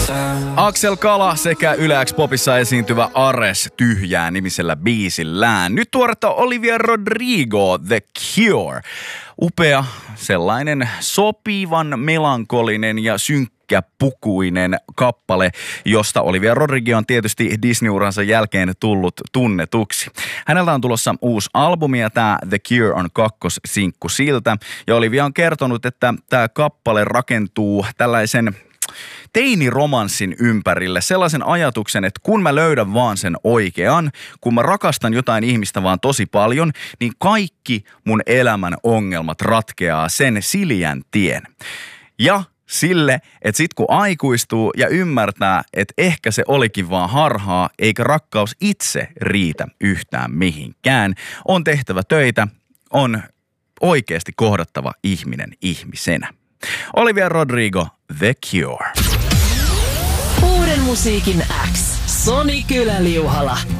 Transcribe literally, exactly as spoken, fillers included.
Axel Kala sekä Yle X Popissa esiintyvä Ares tyhjää nimisellä biisillään. Nyt tuoretta Olivia Rodrigo, The Cure. Upea, sellainen sopivan melankolinen ja synkkäpukuinen kappale, josta Olivia Rodrigo on tietysti Disney-uransa jälkeen tullut tunnetuksi. Häneltä on tulossa uusi albumi ja tämä The Cure on kakkossinkku siltä. Ja Olivia on kertonut, että tämä kappale rakentuu tällaisen teiniromanssin ympärille, sellaisen ajatuksen, että kun mä löydän vaan sen oikean, kun mä rakastan jotain ihmistä vaan tosi paljon, niin kaikki mun elämän ongelmat ratkeaa sen siljän tien. Ja sille, että sit kun aikuistuu ja ymmärtää, että ehkä se olikin vaan harhaa, eikä rakkaus itse riitä yhtään mihinkään, on tehtävä töitä, on oikeasti kohdattava ihminen ihmisenä. Olivia Rodrigo, The Cure. Uuden musiikin X. Soni Kylä-Liuhala.